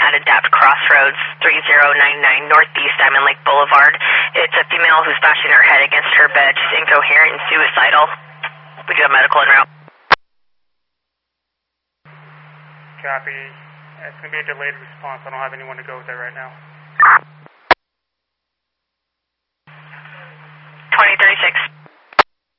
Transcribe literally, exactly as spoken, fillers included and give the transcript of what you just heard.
at Adapt Crossroads, three zero nine nine Northeast Diamond Lake Boulevard. It's a female who's bashing her head against her bed. She's incoherent and suicidal. We do have medical en route. Copy. It's going to be a delayed response. I don't have anyone to go there right now. twenty thirty-six.